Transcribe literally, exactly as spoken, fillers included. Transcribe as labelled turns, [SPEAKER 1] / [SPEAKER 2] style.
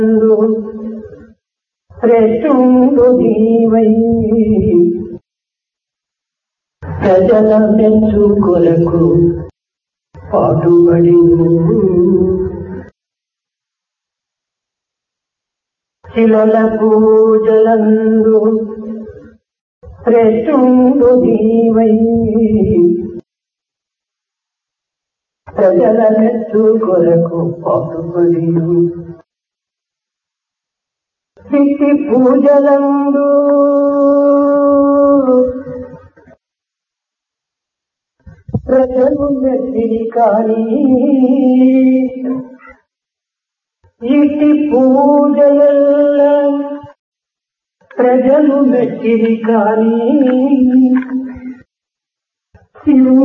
[SPEAKER 1] ప్రచుండు నీవై ప్రజల మెచ్చు కొరకు పాటుబడి శిలల పూజలందు ప్రచుండు నీవై ప్రజల మెచ్చు కొరకు పాటుబడి శక్తి పూజలందు ప్రజలు మెచ్చిరి కానీ ఇట్టి పూజల ప్రజలు మెచ్చిరి కానీ